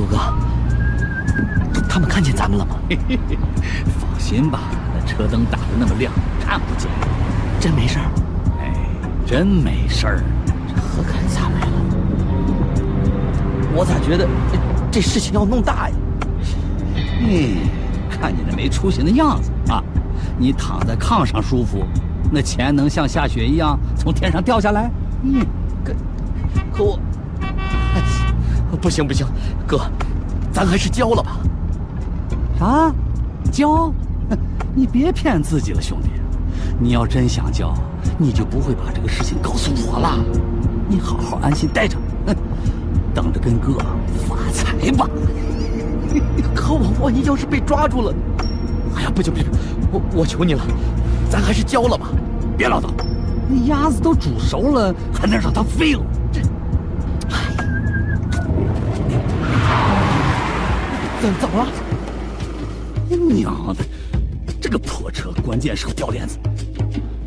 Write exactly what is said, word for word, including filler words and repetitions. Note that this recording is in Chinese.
祖哥，他们看见咱们了吗？ 嘿嘿嘿，放心吧，那车灯打得那么亮，看不见。 真没事儿？ 哎，真没事儿。 这何开咋来了？我咋觉得这事情要弄大呀？ 嗯，看你那没出息的样子啊！你躺在炕上舒服，那钱能像下雪一样从天上掉下来？嗯， 可可我，哎，不行不行，哥，咱还是交了吧。 啥？交？你别骗自己了，兄弟！你要真想交，你就不会把这个事情告诉我了。你好好安心待着，等着跟哥发财吧。 可我万一要是被抓住了，哎呀，不行不行，我我求你了，咱还是交了吧。 别唠叨，那鸭子都煮熟了，还能让它飞了？这， 哎，怎怎么了？ 娘的，这个破车关键时候掉链子。